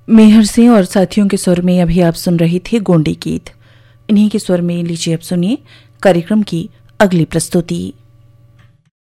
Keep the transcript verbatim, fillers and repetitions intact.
मेहर सिंह और साथियों के स्वर में अभी आप सुन रही थी गोंडी गीत। इन्हीं के स्वर में लीजिए अब सुनिए कार्यक्रम की अगली प्रस्तुति।